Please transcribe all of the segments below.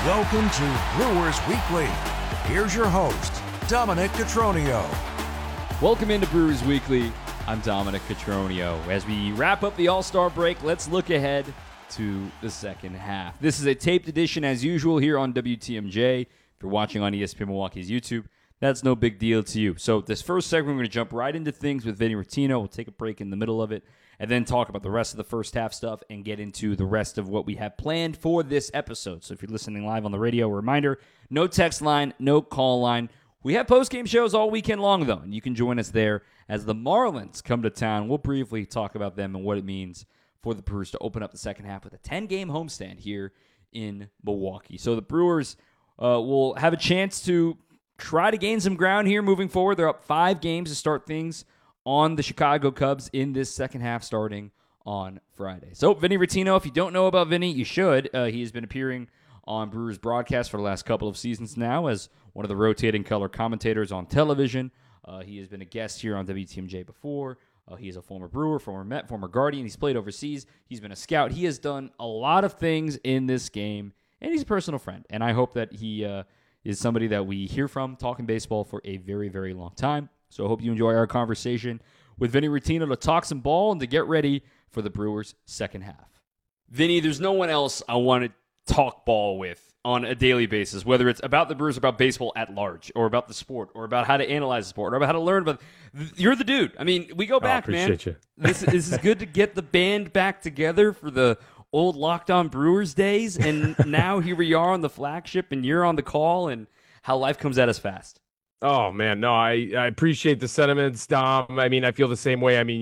Welcome to Brewers Weekly. Here's your host, Dominic Cotroneo. Welcome into Brewers Weekly. I'm Dominic Cotroneo. As we wrap up the All-Star break, let's look ahead to the second half. This is a taped edition as usual here on WTMJ. If you're watching on ESPN Milwaukee's YouTube, that's no big deal to you. So this first segment, we're going to jump right into things with Vinny Rottino. We'll take a break in the middle of it and then talk about the rest of the first half stuff and get into the rest of what we have planned for this episode. So if you're listening live on the radio, a reminder, no text line, no call line. We have post-game shows all weekend long, though, and you can join us there as the Marlins come to town. We'll briefly talk about them and what it means for the Brewers to open up the second half with a 10-game homestand here in Milwaukee. So the Brewers will have a chance to try to gain some ground here moving forward. They're up 5 games to start things on the Chicago Cubs in this second half starting on Friday. So Vinny Rottino, if you don't know about Vinny, you should. He has been appearing on Brewers broadcast for the last couple of seasons now as one of the rotating color commentators on television. He has been a guest here on WTMJ before. He is a former Brewer, former Met, former Guardian. He's played overseas. He's been a scout. He has done a lot of things in this game, and he's a personal friend. And I hope that he is somebody that we hear from talking baseball for a very, very long time. So I hope you enjoy our conversation with Vinny Rottino to talk some ball and to get ready for the Brewers' second half. Vinny, there's no one else I want to talk ball with on a daily basis, whether it's about the Brewers, about baseball at large, or about the sport, or about how to analyze the sport, or about how to learn about. You're the dude. I mean, we go back, man. You. This is good to get the band back together for the old Locked On Brewers days, and now here we are on the flagship, and you're on the call, and how life comes at us fast. Oh, man, no, I appreciate the sentiments, Dom. I mean, I feel the same way. I mean,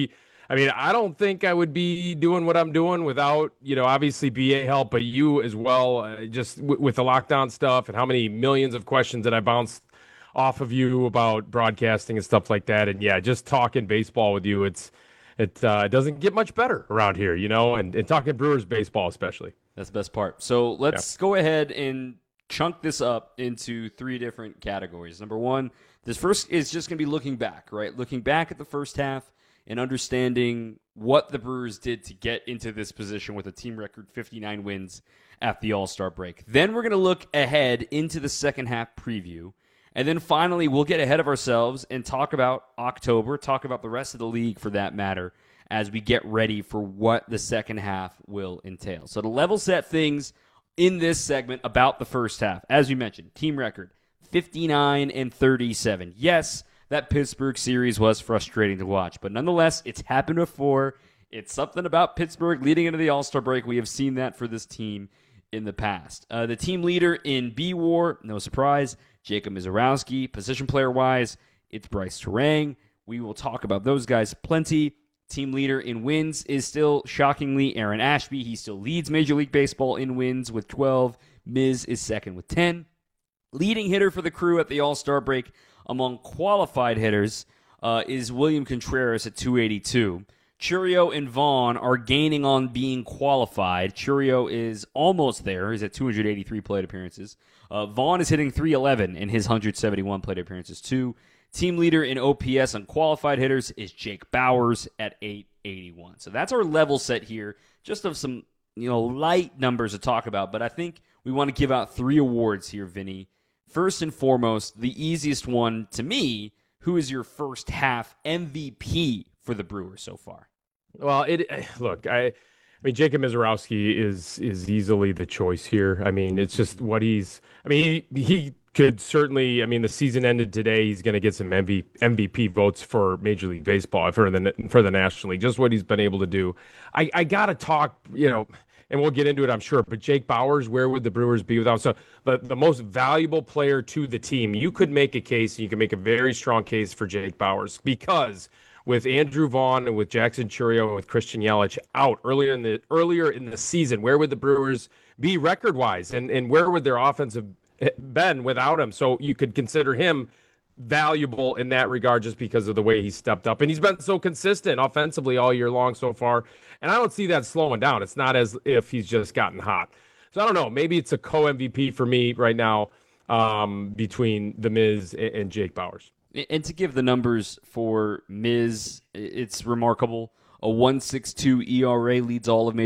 I don't think I would be doing what I'm doing without, obviously BA help, but you as well, just with the lockdown stuff and how many millions of questions that I bounced off of you about broadcasting and stuff like that. And yeah, just talking baseball with you, it doesn't get much better around here, and talking Brewers baseball especially. That's the best part. So let's go ahead and chunk this up into 3 different categories. Number 1, this first is just going to be looking back, right? Looking back at the first half and understanding what the Brewers did to get into this position with a team record 59 wins at the All-Star break. Then we're going to look ahead into the second half preview. And then finally, we'll get ahead of ourselves and talk about October, talk about the rest of the league for that matter, as we get ready for what the second half will entail. So to level set things in this segment about the first half, as we mentioned, team record 59-37. Yes, that Pittsburgh series was frustrating to watch, but nonetheless, it's happened before. It's something about Pittsburgh leading into the All-Star break. We have seen that for this team in the past. The team leader in B-WAR, no surprise, Jacob Misiorowski. Position player-wise, it's Bryce Turang. We will talk about those guys plenty. Team leader in wins is still, shockingly, Aaron Ashby. He still leads Major League Baseball in wins with 12. Miz is second with 10. Leading hitter for the crew at the All-Star break among qualified hitters is William Contreras at 282. Chourio and Vaughn are gaining on being qualified. Chourio is almost there. He's at 283 plate appearances. Vaughn is hitting 311 in his 171 plate appearances, too. Team leader in OPS on qualified hitters is Jake Bauers at 881. So that's our level set here, just of some light numbers to talk about. But I think we want to give out 3 awards here, Vinny. First and foremost, the easiest one to me, who is your first half MVP for the Brewers so far? Well, I mean, Jacob Misiorowski is easily the choice here. I mean, it's just what he could certainly, the season ended today. He's going to get some MVP votes for Major League Baseball, for the National League, just what he's been able to do. I got to talk, and we'll get into it, I'm sure, but Jake Bauers, where would the Brewers be without? So the most valuable player to the team, you could make a case, and you can make a very strong case for Jake Bauers, because with Andrew Vaughn and with Jackson Chourio and with Christian Yelich out earlier in the season, where would the Brewers be record-wise, and where would their offense have been without him? So you could consider him valuable in that regard just because of the way he stepped up. And he's been so consistent offensively all year long so far. And I don't see that slowing down. It's not as if he's just gotten hot. So I don't know. Maybe it's a co-MVP for me right now between the Miz and Jake Bauers. And to give the numbers for Miz, it's remarkable. A 1.62 ERA leads all of Major